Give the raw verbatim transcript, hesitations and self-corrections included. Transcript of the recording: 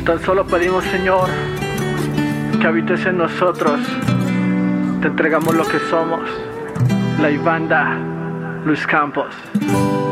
Tan solo pedimos, Señor, que habites en nosotros. Te entregamos lo que somos. La Ibanda, Luis Campos.